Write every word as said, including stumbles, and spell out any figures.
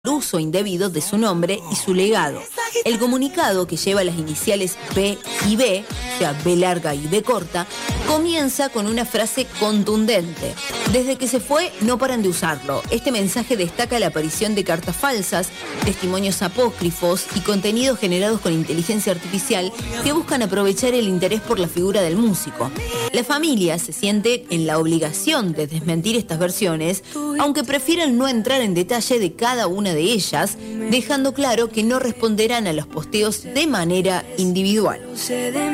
el uso indebido de su nombre y su legado. El comunicado, que lleva las iniciales B y B, o sea, B larga y B corta, comienza con una frase contundente: desde que se fue no paran de usarlo. Este mensaje destaca la aparición de cartas falsas, testimonios apócrifos y contenidos generados con inteligencia artificial que buscan aprovechar el interés por la figura del músico. La familia se siente en la obligación de desmentir estas versiones, aunque prefieren no entrar en detalle de cada una de ellas, dejando claro que no responderán a los posteos de manera individual.